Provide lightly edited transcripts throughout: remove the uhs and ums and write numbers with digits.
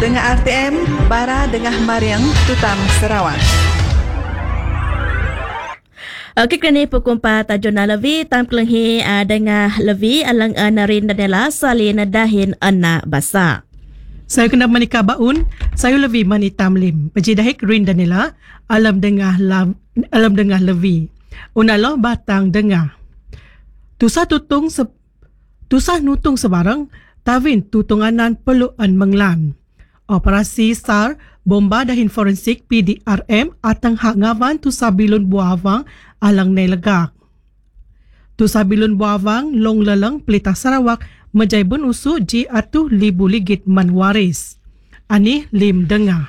Dengar RTM, Bara Dengah Mariang, Tutam Sarawak. Okey, kini pukul 4 tajuna lebih tam kelenghi dengan lebih alang narin adalah salin dahin anak basa. Saya kena menikah baun, saya lebih manitam lim. Pejidahik rin danila alam dengah lebih. Unalo batang dengah. Tusah nutung sebarang tawin tutunganan peluan menglan. Operasi SAR bomba dahin forensik PDRM atang hak ngawan tu sabilun buawang alang nelegak. Tu sabilun buawang long leleng Pelita Sarawak mejaibun usu ji atuh libu ligit manwaris. Ani lim dengah.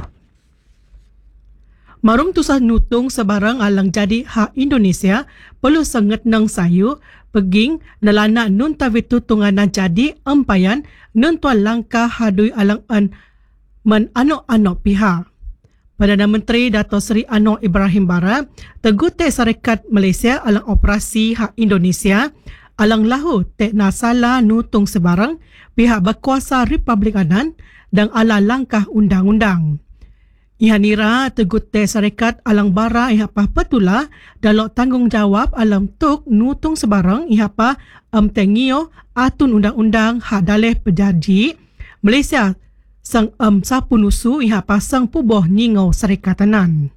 Marung tusah nutung sebarang alang jadi hak Indonesia perlu sangat nang sayu peging nalana nun tawit tutunganan jadi empayan nun tuan langkah hadui alang man anok pihak. Perdana Menteri Dato' Seri Anwar Ibrahim Bara teguh te Syarikat Malaysia alang operasi hak Indonesia alang lahu te nasala nutung sebarang pihak berkuasa Republikanan dan ala langkah undang-undang. Ihanira teguh te Syarikat alang bara ihapa petula dalam tanggungjawab alang tuk nutung sebarang ihapa tengio atun undang-undang hak daleh pejaji Malaysia sang sapunusu ihapa sang puboh nyingau Serikatanan.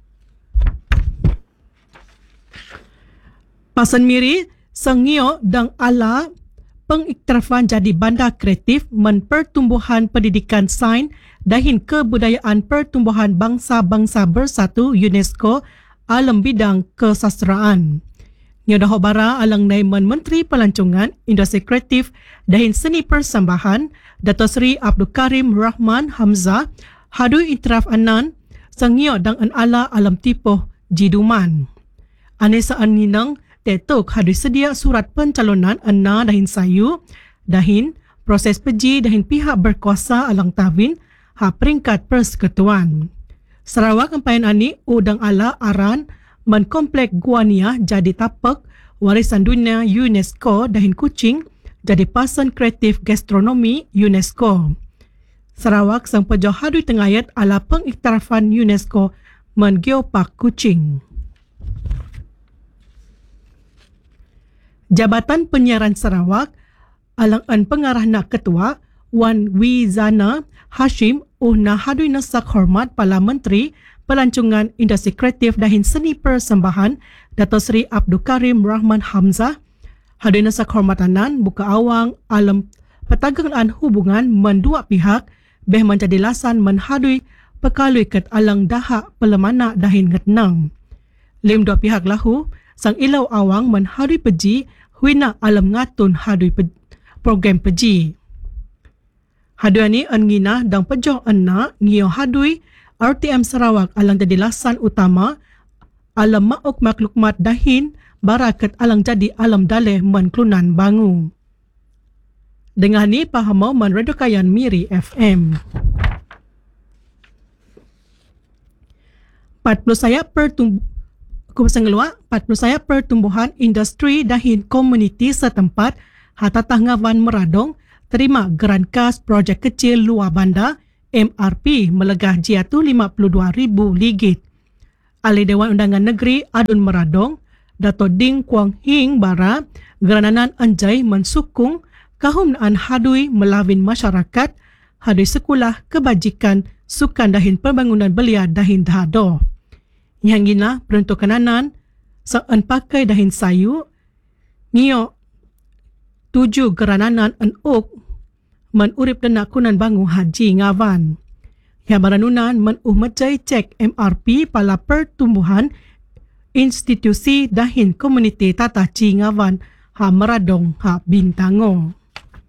Pasan miri sang ngio dan ala pengiktirafan jadi bandar kreatif Pertumbuhan Pendidikan Sains dahin Kebudayaan Pertumbuhan Bangsa-Bangsa Bersatu UNESCO alam bidang kesastraan. Ngio dah bara alang naiman Menteri Pelancongan Industri Kreatif dahin Seni Persembahan Dato' Seri Abdul Karim Rahman Hamzah hadui intiraf anan sang ngio dan an ala alam tipoh jiduman. Anesa aninang tetok hadui sedia surat pencalonan anna dahin sayu dahin proses peji dahin pihak berkuasa alang tawin ha peringkat persekutuan. Sarawak empayan ani udang ala aran man komplek Guania jadi tapak warisan dunia UNESCO dahin Kuching jadi pasan kreatif gastronomi UNESCO. Sarawak sang pejoh hadui tengayat ala pengiktirafan UNESCO man Geopark Kuching. Jabatan Penyiaran Sarawak alang pengarah nak ketua Wan Wizana Hashim na hadui nasak hormat pala Menteri Pelancongan Industri Kreatif dahin Seni Persembahan Dato' Seri Abdul Karim Rahman Hamzah hadui nasak hormatanan buka awang alam petagangan hubungan mendua pihak beh menjadi lasan menhadui pekalui ket alang dahak pelemana dahin ngetnang. Lim dua pihak lahu sang ilau awang menhadui peji huina alam ngatun hadui program peji. Hadui ani ngina dan pejoh anna ngio hadui RTM Sarawak alang jadi lasan utama alam mauk maklukmat dahin barakat alang jadi alam daleh menklunan bangu. Dengan ni pahamau man redokayan Miri FM. 40 saya pertumbuhan industri dahin komuniti setempat hatatah ngawan meradong terima geran kas projek kecil luar bandar MRP melegah jiatu 52,000 ligit. Ahli Dewan Undangan Negeri Adun Meradong Dato' Ding Kuang Hing Bara gerananan anjay mensukung kahumnaan hadui melawin masyarakat hadui sekolah kebajikan sukan dahin pembangunan belia dahin dahado. Yang gina peruntukan anan sean pakai dahin sayu ngio 7 gerananan uk menurip dana kunan bangu haji ngawan. Ya baranunan menumejai cek MRP pala pertumbuhan institusi dahin komuniti tata ci ngawan ha meradong ha bintango.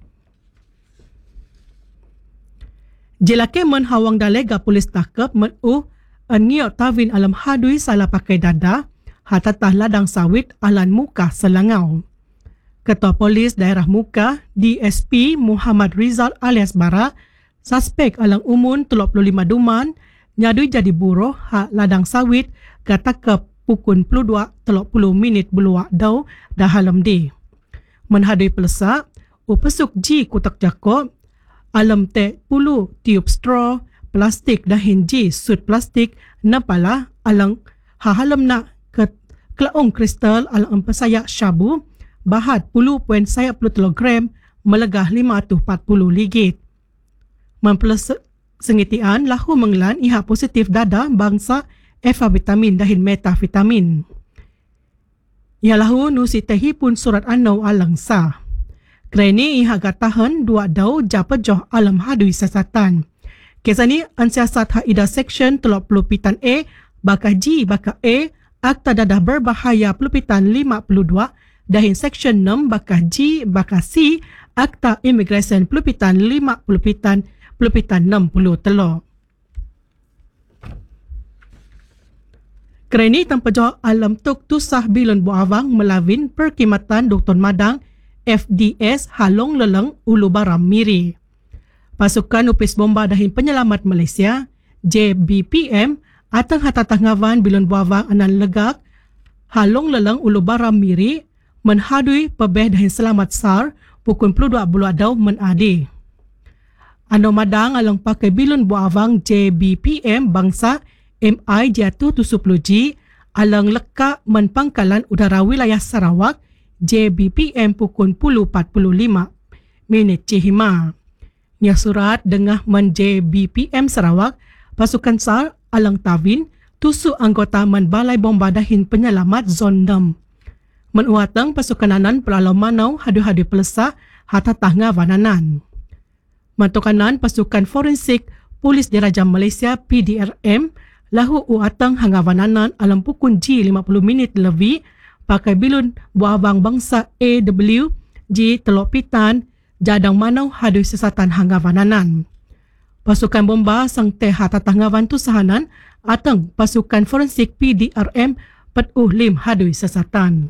Jelake menhawang dalega polis takap ngio tawin alam hadui salah pakai dada ha tatah ladang sawit alan muka selangau. Ketua Polis Daerah Muka DSP Muhammad Rizal alias Bara suspek alang umun 35 duman nyadui jadi buruh hak ladang sawit kata ke pukul 22:30 beluak dau dah halam di. Menhadui pelesak upesuk ji kutak Jakob alam te pulu tiup straw plastik dahin ji sud plastik na pala alang hahalam na ke klaong kristal alang empasaya syabu bahat 10.13 gram melegah 540 ligit. Mempelas sengitian lahu menglan iha positif dada bangsa Eva vitamin dahin metavitamin. Ia lahu nusi tehi pun surat anau alang sa. Kreni iha gatahan dua dau japa joh alam hadui sesatan. Kesani ansiasat haida section 30 pitan A baka G baka A akta dadah berbahaya pelupitan 52 dahin section 6 baka G baka C akta immigration pelupitan 50 pelupitan 60 telur. Kereni tanpa jawab alam tuk tusah bilon buawang melawin perkhidmatan Dr. Madang FDS Halong Leleng Ulu Baram Miri. Pasukan Upis Bomba dahin Penyelamat Malaysia JBPM atang hatatanggawan bilon buawang anan legak Halong Leleng Ulu Baram Miri menhadui pebeh dahin selamat SAR pukul 22 daw menadi. Ano madang alang pakai bilon buawang JBPM bangsa MI jatuh 70G alang leka menpangkalan udara wilayah Sarawak JBPM pukul 10.45 minit Cihima. Nya surat dengah men JBPM Sarawak pasukan SAR alang Tavin tusu anggota men Balai Bomba dahin Penyelamat Zon 6. Menuatang pasukan anan pelalau manau hadu-hadu pelesah hatatangga wananan. Mantukanan pasukan forensik Polis Dirajam Malaysia PDRM lahu uatang hangawananan alam pukul G50 minit lebih pakai bilun buawang bangsa AW G Telopitan jadang manau hadu sesatan hangawananan. Pasukan bomba sang teh hatatanggawan tu sahanan atang pasukan forensik PDRM petuh lim hadu sesatan.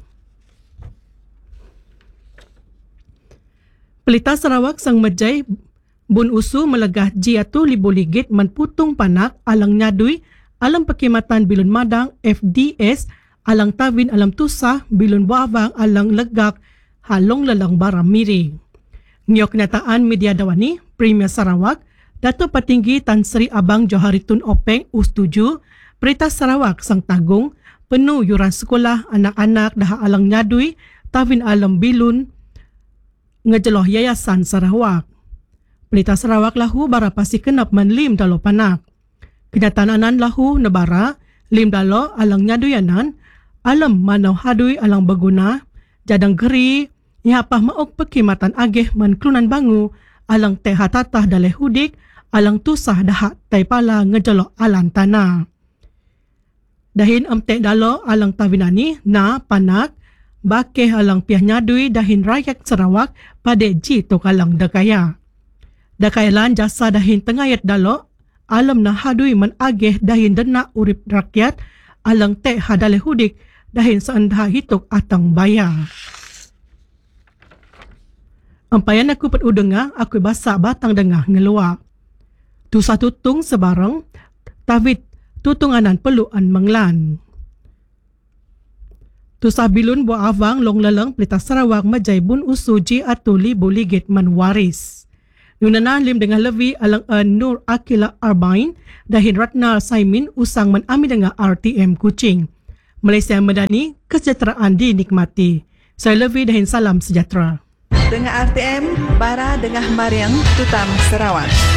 Pelita Sarawak sang mejai bun usu melegah jiatu libu ligit menputung panak alang nyadui alam perkhidmatan bilun madang FDS alang Tavin alam tusah bilun buawang alang legak Halong Leleng Baram Miri. Ngiok kenyataan media dawani Premier Sarawak Dato' Patinggi Tan Sri Abang Joharitun Openg U7 Perintah Sarawak sang tagung penuh yuran sekolah anak-anak dah alang nyadui Tavin alam bilun ngejeloh Yayasan Sarawak. Pelita Sarawak lahu bara pasi kenap menlim dalo panak. Kenyatanan lahu nebara lim dalo alang nyaduyanan alam manau hadui alang berguna jadang geri nyapah maok perkhidmatan ageh menklunan bangu alang teh hatatah daleh hudik alang tusah dahak taipala ngejeloh alang tanah. Dahin amtek dalo alang tavinani na panak bakeh alang piah nyadui dahin rakyat Sarawak pada ji tokalang dakaya. Dakailan jasa dahin tengayat dalo alam na hadui menageh dahin denak urip rakyat alang teh hadale hudik dahin seendha hituk atang bayar. Ampayan aku pet udengah aku basak batang dengah ngeluak. Tu satu tung sebarang tavit tutunganan peluan menglan. Tu sabilun buah avang long leleng Pelita Sarawak majai bun usuji atuli buligit menwaris. Nunanan lim dengan levi alang Nur Akila Arbain dahin Ratna Saimin usang menami dengan RTM Kuching. Malaysia Medani, kesejahteraan dinikmati. Saya Levi dahin salam sejahtera. Dengan RTM, Bara Dengah Mariang Tutam Sarawak.